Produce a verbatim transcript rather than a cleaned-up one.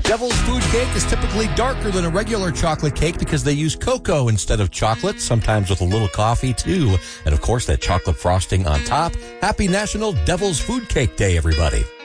Devil's Food Cake is typically darker than a regular chocolate cake because they use cocoa instead of chocolate, sometimes with a little coffee too. And of course, that chocolate frosting on top. Happy National Devil's Food Cake Day, everybody.